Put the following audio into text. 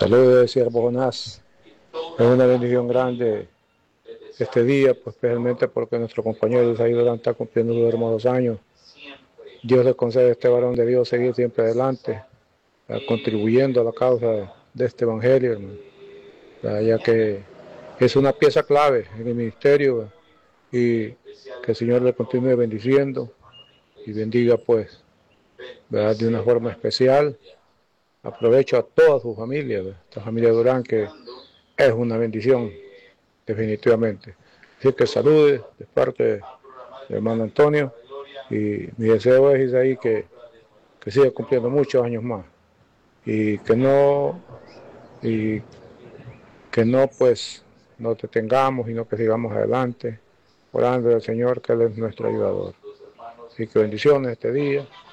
Saludos, siervo Jonás. Es una bendición grande este día, pues especialmente porque nuestro compañero Isaí Durán está cumpliendo sus hermosos años. Dios le concede a este varón de Dios seguir siempre adelante, contribuyendo a la causa de este evangelio, hermano, ya que es una pieza clave en el ministerio, y que el Señor le continúe bendiciendo y bendiga, pues, ¿verdad?, de una forma especial. Aprovecho a toda su familia, esta familia Durán, que es una bendición, definitivamente. Así que saludes de parte del hermano Antonio, y mi deseo es, Isaí, que siga cumpliendo muchos años más y y que no pues no detengamos, sino que sigamos adelante, orando al Señor, que Él es nuestro ayudador. Así que bendiciones este día